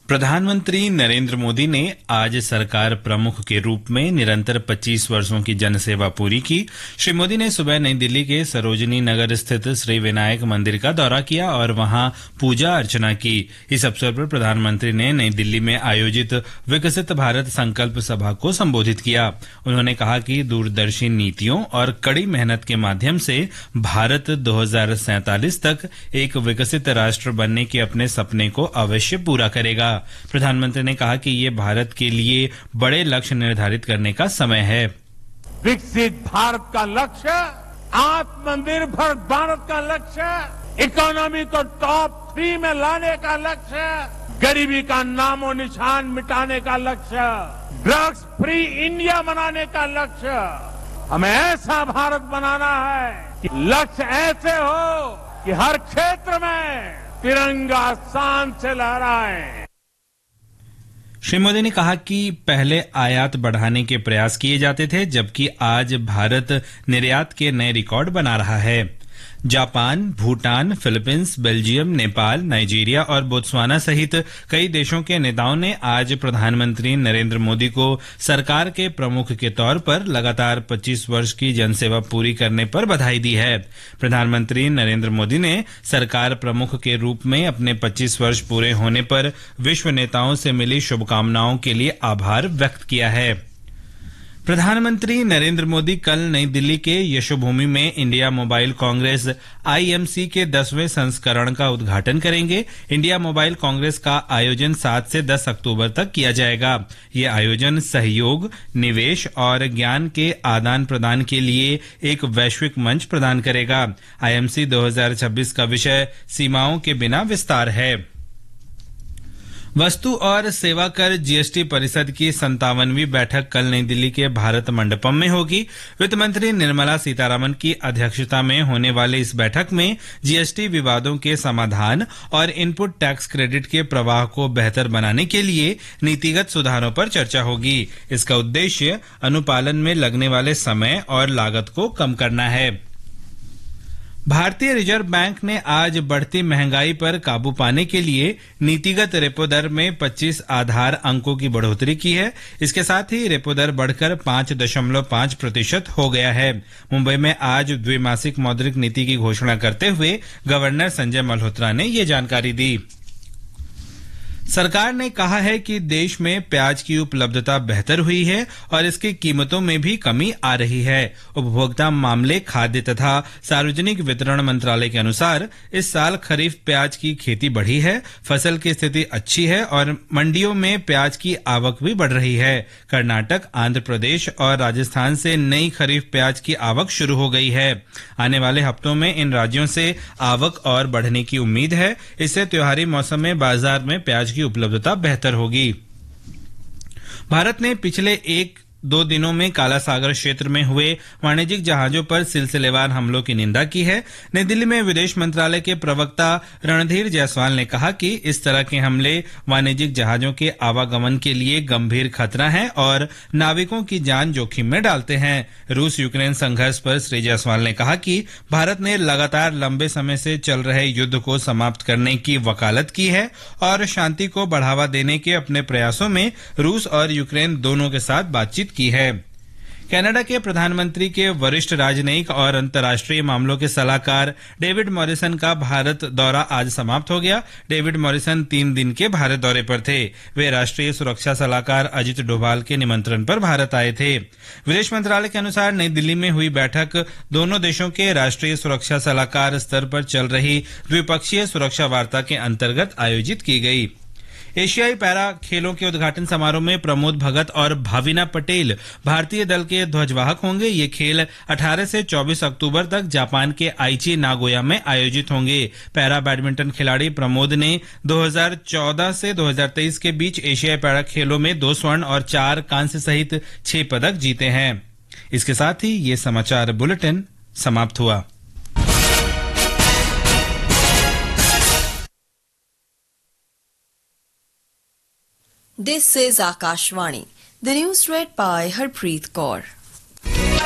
प्रधानमंत्री नरेंद्र मोदी ने आज सरकार प्रमुख के रूप में निरंतर 25 वर्षों की जनसेवा पूरी की। श्री मोदी ने सुबह नई दिल्ली के सरोजनी नगर स्थित श्री विनायक मंदिर का दौरा किया और वहां पूजा अर्चना की। इस अवसर पर प्रधानमंत्री ने नई दिल्ली में आयोजित विकसित भारत संकल्प सभा को संबोधित किया। उन्होंने कहा कि दूरदर्शी नीतियों और कड़ी मेहनत के माध्यम से भारत 2047 तक एक विकसित राष्ट्र बनने के अपने सपने को अवश्य पूरा करेगा। प्रधानमंत्री ने कहा कि ये भारत के लिए बड़े लक्ष्य निर्धारित करने का समय है। विकसित भारत का लक्ष्य, आत्मनिर्भर भारत का लक्ष्य, इकोनॉमी को टॉप 3 में लाने का लक्ष्य, गरीबी का नामो निशान मिटाने का लक्ष्य, ड्रग्स फ्री इंडिया बनाने का लक्ष्य। हमें ऐसा भारत बनाना है कि लक्ष्य ऐसे हो कि हर क्षेत्र में तिरंगा शान से लहराए। श्री मोदी ने कहा कि पहले आयात बढ़ाने के प्रयास किए जाते थे, जबकि आज भारत निर्यात के नए रिकॉर्ड बना रहा है। Japan, Bhutan, Philippines, Belgium, Nepal, Nigeria और बोत्सवाना सहित कई देशों के नेताओं ने आज प्रधानमंत्री नरेंद्र मोदी को सरकार के प्रमुख के तौर पर लगातार 25 वर्ष की जनसेवा पूरी करने पर बधाई दी है। प्रधानमंत्री नरेंद्र मोदी ने सरकार प्रमुख के रूप में अपने 25 वर्ष पूरे होने पर विश्व नेताओं से मिली शुभकामनाओं के लिए आभार व्यक्त किया है। प्रधानमंत्री नरेंद्र मोदी कल नई दिल्ली के यशोभूमि में इंडिया मोबाइल कांग्रेस IMC के 10वें संस्करण का उद्घाटन करेंगे। इंडिया मोबाइल कांग्रेस का आयोजन 7 से 10 अक्टूबर तक किया जाएगा। ये आयोजन सहयोग, निवेश और ज्ञान के आदान प्रदान के लिए एक वैश्विक मंच प्रदान करेगा। IMC 2026 का विषय सीमाओं के बिना विस्तार है। वस्तु और सेवा कर GST परिषद की 57वीं बैठक कल नई दिल्ली के भारत मंडपम में होगी। वित्त मंत्री निर्मला सीतारामन की अध्यक्षता में होने वाले इस बैठक में GST विवादों के समाधान और इनपुट टैक्स क्रेडिट के प्रवाह को बेहतर बनाने के लिए नीतिगत सुधारों पर चर्चा होगी। इसका उद्देश्य अनुपालन में लगने वाले समय और लागत को कम करना है। भारतीय रिजर्व बैंक ने आज बढ़ती महंगाई पर काबू पाने के लिए नीतिगत रेपो दर में 25 आधार अंकों की बढ़ोतरी की है। इसके साथ ही रेपो दर बढ़कर 5.5% हो गया है। मुंबई में आज द्विमासिक मौद्रिक नीति की घोषणा करते हुए गवर्नर संजय मल्होत्रा ने ये जानकारी दी। सरकार ने कहा है कि देश में प्याज की उपलब्धता बेहतर हुई है और इसकी कीमतों में भी कमी आ रही है। उपभोक्ता मामले, खाद्य तथा सार्वजनिक वितरण मंत्रालय के अनुसार इस साल खरीफ प्याज की खेती बढ़ी है, फसल की स्थिति अच्छी है और मंडियों में प्याज की आवक भी बढ़ रही है। कर्नाटक, आंध्र प्रदेश और राजस्थान से नई खरीफ प्याज की आवक शुरू हो गई है। आने वाले हफ्तों में इन राज्यों से आवक और बढ़ने की उम्मीद है। इससे त्योहारी मौसम में बाजार में प्याज की उपलब्धता बेहतर होगी। भारत ने पिछले 1-2 दिनों में काला सागर क्षेत्र में हुए वाणिज्यिक जहाजों पर सिलसिलेवार हमलों की निंदा की है। नई दिल्ली में विदेश मंत्रालय के प्रवक्ता रणधीर जायसवाल ने कहा कि इस तरह के हमले वाणिज्यिक जहाजों के आवागमन के लिए गंभीर खतरा है और नाविकों की जान जोखिम में डालते हैं। रूस यूक्रेन संघर्ष पर श्री जायसवाल ने कहा कि भारत ने लगातार लंबे समय से चल रहे युद्ध को समाप्त करने की वकालत की है और शांति को बढ़ावा देने के अपने प्रयासों में रूस और यूक्रेन दोनों के साथ बातचीत की है। कनाडा के प्रधानमंत्री के वरिष्ठ राजनयिक और अंतर्राष्ट्रीय मामलों के सलाहकार डेविड मॉरिसन का भारत दौरा आज समाप्त हो गया। डेविड मॉरिसन 3 दिन के भारत दौरे पर थे। वे राष्ट्रीय सुरक्षा सलाहकार अजित डोभाल के निमंत्रण पर भारत आए थे। विदेश मंत्रालय के अनुसार नई दिल्ली में हुई बैठक दोनों देशों के राष्ट्रीय सुरक्षा सलाहकार स्तर पर चल रही द्विपक्षीय सुरक्षा वार्ता के अंतर्गत आयोजित की गई। एशियाई पैरा खेलों के उद्घाटन समारोह में प्रमोद भगत और भाविना पटेल भारतीय दल के ध्वजवाहक होंगे। ये खेल 18 से 24 अक्टूबर तक जापान के आइची नागोया में आयोजित होंगे। पैरा बैडमिंटन खिलाड़ी प्रमोद ने 2014 से 2023 के बीच एशियाई पैरा खेलों में 2 स्वर्ण और 4 कांस्य सहित 6 पदक जीते हैं। इसके साथ ही ये समाचार बुलेटिन समाप्त हुआ। This is Akashvani. The news read by Harpreet Kaur.